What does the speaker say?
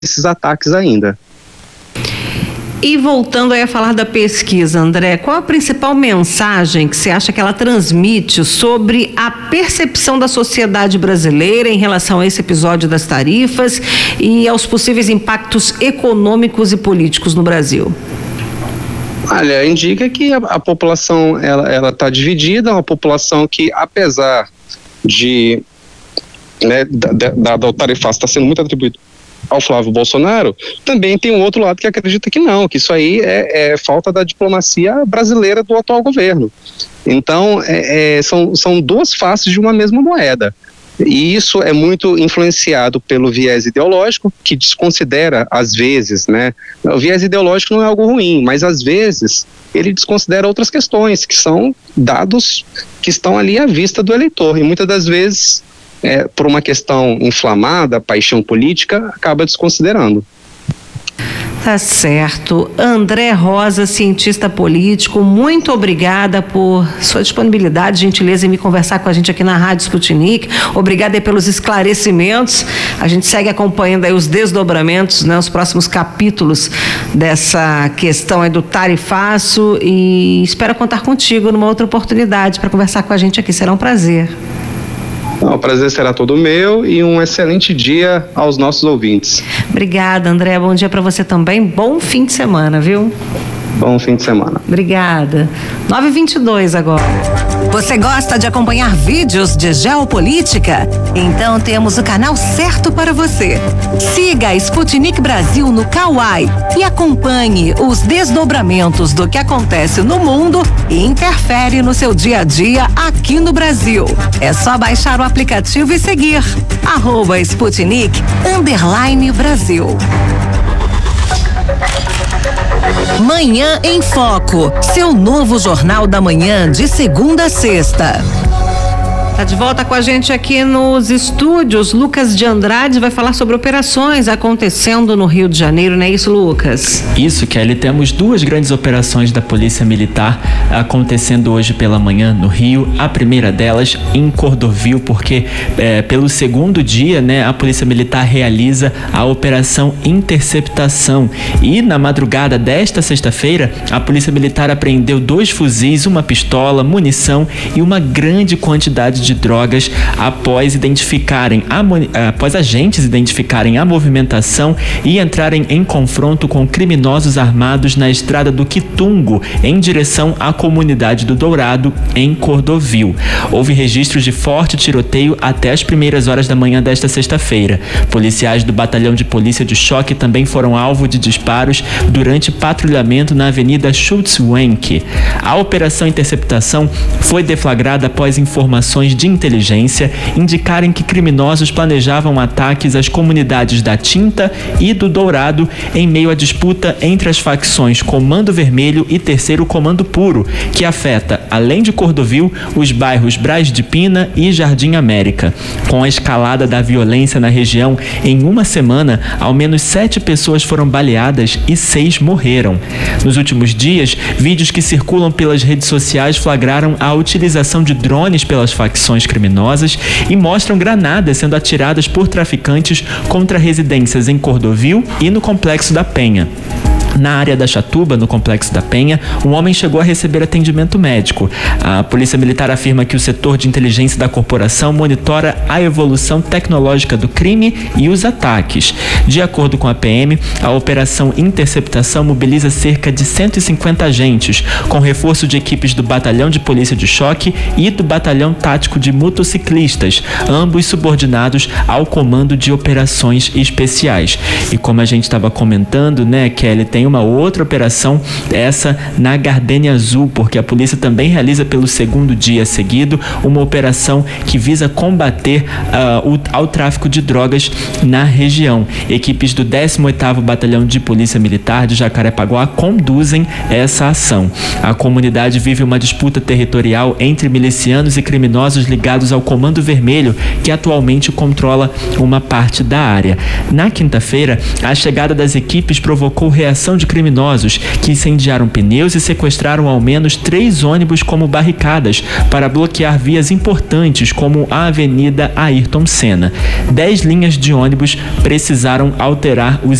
esses ataques ainda. E voltando aí a falar da pesquisa, André, qual a principal mensagem que você acha que ela transmite sobre a percepção da sociedade brasileira em relação a esse episódio das tarifas e aos possíveis impactos econômicos e políticos no Brasil? Olha, indica que a população ela está dividida, uma população que, apesar de o tarifaço estar sendo muito atribuído ao Flávio Bolsonaro, também tem um outro lado que acredita que não, que isso aí é falta da diplomacia brasileira do atual governo. Então, são duas faces de uma mesma moeda. E isso é muito influenciado pelo viés ideológico, que desconsidera, às vezes, o viés ideológico não é algo ruim, mas às vezes ele desconsidera outras questões, que são dados que estão ali à vista do eleitor, e muitas das vezes, por uma questão inflamada, paixão política, acaba desconsiderando. Tá certo. André Rosa, cientista político, muito obrigada por sua disponibilidade, gentileza em me conversar com a gente aqui na Rádio Sputnik. Obrigada aí pelos esclarecimentos. A gente segue acompanhando aí os desdobramentos, os próximos capítulos dessa questão aí do tarifaço, e espero contar contigo numa outra oportunidade para conversar com a gente aqui. Será um prazer. O prazer será todo meu, e um excelente dia aos nossos ouvintes. Obrigada, André. Bom dia para você também. Bom fim de semana, viu? Bom fim de semana. Obrigada. 9h22 agora. Você gosta de acompanhar vídeos de geopolítica? Então temos o canal certo para você. Siga a Sputnik Brasil no Kawai e acompanhe os desdobramentos do que acontece no mundo e interfere no seu dia a dia aqui no Brasil. É só baixar o aplicativo e seguir @Sputnik_Brasil. Manhã em Foco, seu novo jornal da manhã de segunda a sexta. Tá de volta com a gente aqui nos estúdios. Lucas de Andrade vai falar sobre operações acontecendo no Rio de Janeiro, não é isso, Lucas? Isso, Kelly. Temos duas grandes operações da Polícia Militar acontecendo hoje pela manhã no Rio. A primeira delas em Cordovil, porque pelo segundo dia, a Polícia Militar realiza a Operação Interceptação. E na madrugada desta sexta-feira, a Polícia Militar apreendeu 2 fuzis, uma pistola, munição e uma grande quantidade de drogas após agentes identificarem a movimentação e entrarem em confronto com criminosos armados na estrada do Quitungo, em direção à comunidade do Dourado, em Cordovil. Houve registros de forte tiroteio até as primeiras horas da manhã desta sexta-feira. Policiais do Batalhão de Polícia de Choque também foram alvo de disparos durante patrulhamento na Avenida Schultz-Wenck. A Operação Interceptação foi deflagrada após informações de inteligência indicarem que criminosos planejavam ataques às comunidades da Tinta e do Dourado em meio à disputa entre as facções Comando Vermelho e Terceiro Comando Puro, que afeta, além de Cordovil, os bairros Braz de Pina e Jardim América. Com a escalada da violência na região, em uma semana, ao menos 7 pessoas foram baleadas e 6 morreram. Nos últimos dias, vídeos que circulam pelas redes sociais flagraram a utilização de drones pelas facções criminosas e mostram granadas sendo atiradas por traficantes contra residências em Cordovil e no Complexo da Penha. Na área da Chatuba, no Complexo da Penha, um homem chegou a receber atendimento médico. A Polícia Militar afirma que o setor de inteligência da corporação monitora a evolução tecnológica do crime e os ataques. De acordo com a PM, a Operação Interceptação mobiliza cerca de 150 agentes, com reforço de equipes do Batalhão de Polícia de Choque e do Batalhão Tático de Motociclistas, ambos subordinados ao Comando de Operações Especiais. E como a gente estava comentando, Kelly, tem uma outra operação, essa na Gardênia Azul, porque a polícia também realiza pelo segundo dia seguido uma operação que visa combater ao tráfico de drogas na região. Equipes do 18º Batalhão de Polícia Militar de Jacarepaguá conduzem essa ação. A comunidade vive uma disputa territorial entre milicianos e criminosos ligados ao Comando Vermelho, que atualmente controla uma parte da área. Na quinta-feira, a chegada das equipes provocou reação operação de criminosos que incendiaram pneus e sequestraram ao menos 3 ônibus como barricadas para bloquear vias importantes como a Avenida Ayrton Senna. 10 linhas de ônibus precisaram alterar os